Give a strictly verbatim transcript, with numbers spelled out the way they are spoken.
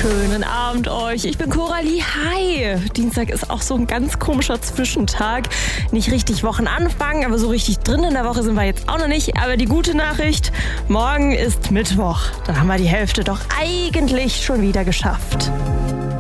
Schönen Abend euch. Ich bin Coralie. Hi. Dienstag ist auch so ein ganz komischer Zwischentag. Nicht richtig Wochenanfang, aber so richtig drin in der Woche sind wir jetzt auch noch nicht. Aber die gute Nachricht, morgen ist Mittwoch. Dann haben wir die Hälfte doch eigentlich schon wieder geschafft.